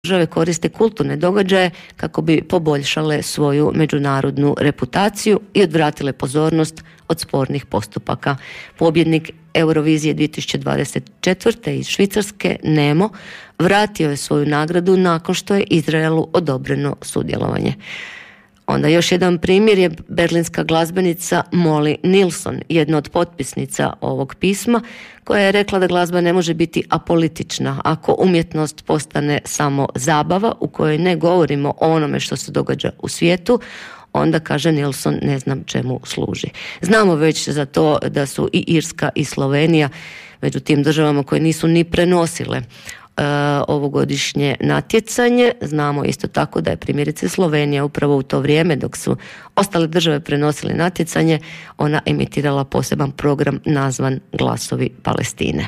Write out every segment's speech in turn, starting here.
države koriste kulturne događaje kako bi poboljšale svoju međunarodnu reputaciju i odvratile pozornost od spornih postupaka. Pobjednik Eurovizije 2024. iz Švicarske Nemo vratio je svoju nagradu nakon što je Izraelu odobreno sudjelovanje. Onda još jedan primjer je berlinska glazbenica Molly Nilsson, jedna od potpisnica ovog pisma, koja je rekla da glazba ne može biti apolitična ako umjetnost postane samo zabava u kojoj ne govorimo o onome što se događa u svijetu, onda, kaže Nilsson, ne znam čemu služi. Znamo već za to da su i Irska i Slovenija među tim državama koje nisu ni prenosile ovogodišnje natjecanje. Znamo isto tako da je primjerice Slovenija upravo u to vrijeme dok su ostale države prenosile natjecanje, ona emitirala poseban program nazvan Glasovi Palestine.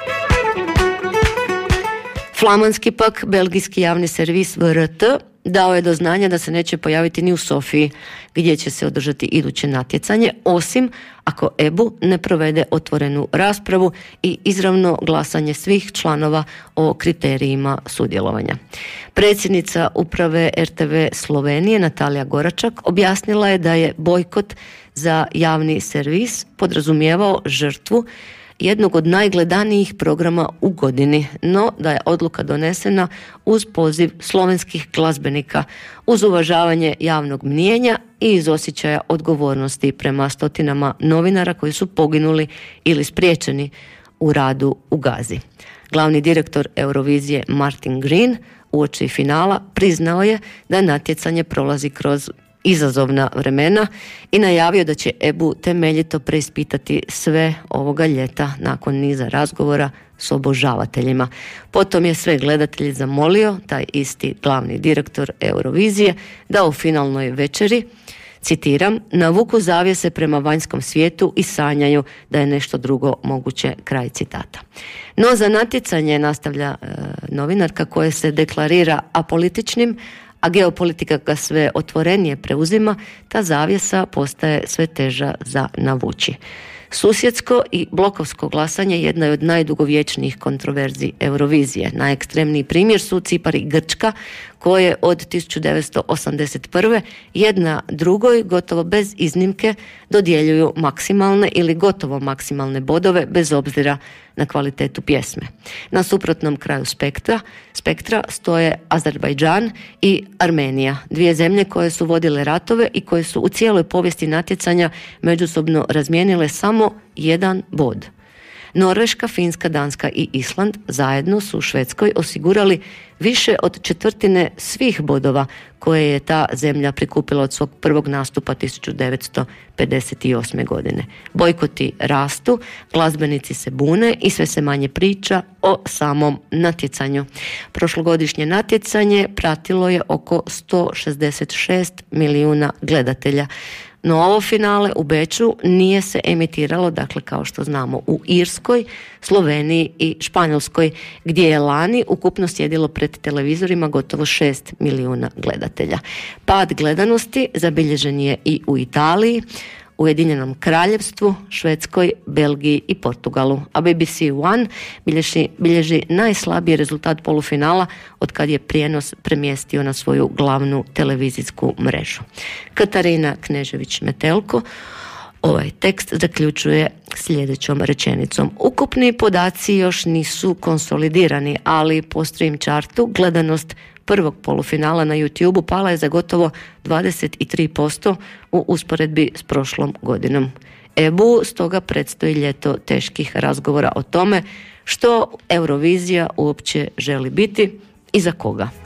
Flamanski pak belgijski javni servis VRT dao je do znanja da se neće pojaviti ni u Sofiji gdje će se održati iduće natjecanje, osim ako EBU ne provede otvorenu raspravu i izravno glasanje svih članova o kriterijima sudjelovanja. Predsjednica uprave RTV Slovenije Natalija Goračak objasnila je da je bojkot za javni servis podrazumijevao žrtvu jednog od najgledanijih programa u godini, no da je odluka donesena uz poziv slovenskih glazbenika, uz uvažavanje javnog mnijenja i iz osjećaja odgovornosti prema stotinama novinara koji su poginuli ili spriječeni u radu u Gazi. Glavni direktor Eurovizije Martin Green uoči finala priznao je da natjecanje prolazi kroz izazovna vremena i najavio da će EBU temeljito preispitati sve ovoga ljeta nakon niza razgovora s obožavateljima. Potom je sve gledatelji zamolio, taj isti glavni direktor Eurovizije, da u finalnoj večeri, citiram, navuku zavjese prema vanjskom svijetu i sanjaju da je nešto drugo moguće, kraj citata. No za natjecanje, nastavlja novinarka, koje se deklarira apolitičnim, a geopolitika ga sve otvorenije preuzima, ta zavjesa postaje sve teža za navući. Susjedsko i blokovsko glasanje jedna je od najdugovječnijih kontroverzi Eurovizije. Najekstremniji primjer su Cipar i Grčka, koje od 1981. jedna drugoj gotovo bez iznimke dodjeljuju maksimalne ili gotovo maksimalne bodove bez obzira na kvalitetu pjesme. Na suprotnom kraju spektra stoje Azerbajdžan i Armenija, dvije zemlje koje su vodile ratove i koje su u cijeloj povijesti natjecanja međusobno razmijenile samo jedan bod. Norveška, Finska, Danska i Island zajedno su u Švedskoj osigurali više od četvrtine svih bodova koje je ta zemlja prikupila od svog prvog nastupa 1958. godine. Bojkoti rastu, glazbenici se bune i sve se manje priča o samom natjecanju. Prošlogodišnje natjecanje pratilo je oko 166 milijuna gledatelja. No ovo finale u Beču nije se emitiralo, dakle kao što znamo, u Irskoj, Sloveniji i Španjolskoj, gdje je lani ukupno sjedilo pred televizorima gotovo 6 milijuna gledatelja. Pad gledanosti zabilježen je i u Italiji, Ujedinjenom Kraljevstvu, Švedskoj, Belgiji i Portugalu, a BBC One bilježi najslabiji rezultat polufinala od kad je prijenos premjestio na svoju glavnu televizijsku mrežu. Katarina Knežević-Metelko ovaj tekst zaključuje sljedećom rečenicom. Ukupni podaci još nisu konsolidirani, ali po Stream Chartu gledanost prvog polufinala na YouTubeu pala je za gotovo 23% u usporedbi s prošlom godinom. EBU stoga predstoji ljeto teških razgovora o tome što Eurovizija uopće želi biti i za koga.